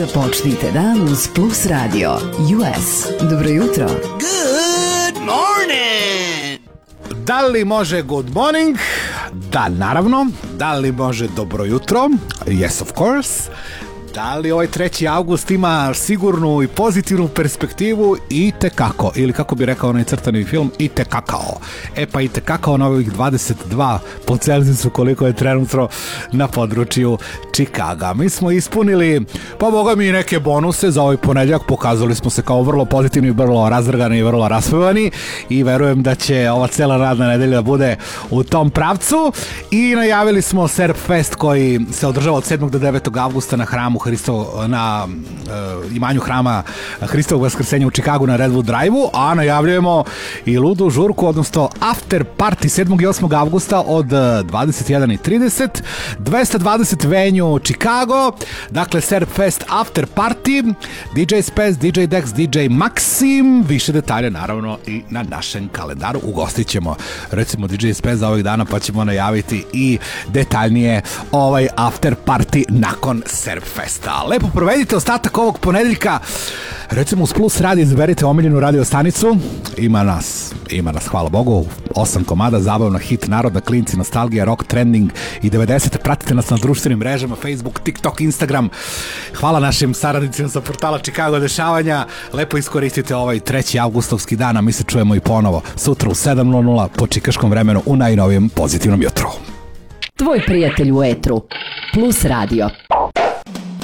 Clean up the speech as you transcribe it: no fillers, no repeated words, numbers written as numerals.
Započnite dan uz Plus Radio US. Dobro jutro. Good morning! Da li može good morning? Da, naravno. Da li može dobro jutro? Yes, of course. Da li ovaj 3. avgust ima sigurnu i pozitivnu perspektivu? I tekako, ili kako bi rekao onaj crtani film, i tekakao. E pa i tekakao na ovih 22 po Celzijusu koliko je trenutno na području Čikaga. Mi smo ispunili, pa boga mi, neke bonuse za ovaj ponedjeljak. Pokazali smo se kao vrlo pozitivni, vrlo razdragani i vrlo raspevani i verujem da će ova cela radna nedelja da bude u tom pravcu. I najavili smo Serb Fest koji se održava od 7. do 9. avgusta na hramu na imanju hrama Hristovog vaskrsenja u Čikagu na Redwood Drive-u, a najavljujemo i ludu žurku, odnosno after party 7. i 8. avgusta od 21:30, 220 venue Chicago, dakle Serb Fest after party, DJ Spez, DJ Dex, DJ Maxim, više detalje naravno i na našem kalendaru. Ugostit ćemo recimo DJ Spez za ovih dana, pa ćemo najaviti i detaljnije ovaj after party nakon Serb Festa. Lepo provedite ostatak ovog ponedeljka, recimo uz Plus Radio, izaberite omiljenu radio stanicu, ima nas, hvala Bogu, 8 komada, zabavna, hit, narodna, klinci, nostalgija, rock, trending i 90. Pratite nas na društvenim mrežama, Facebook, TikTok, Instagram. Hvala našim saradnicima sa portala Chicago dešavanja, lepo iskoristite ovaj 3. avgustovski dan, a mi se čujemo i ponovo sutra u 7:00 po čikaškom vremenu u najnovijem pozitivnom jutru. Tvoj prijatelj u etru. Plus Radio.